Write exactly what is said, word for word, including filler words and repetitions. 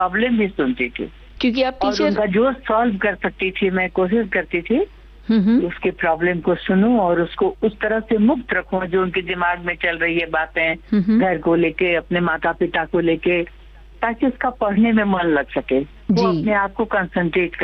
Problem भी सुनती थी क्योंकि आप और टीचर उनका जो सॉल्व कर सकती थी मैं कोशिश करती थी हम्म हम्म, उसके प्रॉब्लम को सुनूं और उसको उस तरह से मुक्त रखूं जो उनके दिमाग में चल रही है बातें हम्म, हम्म। घर को लेके, अपने माता पिता को लेके, ताकि उसका पढ़ने में मन लग सके, वो जी अपने आप को कंसंट्रेट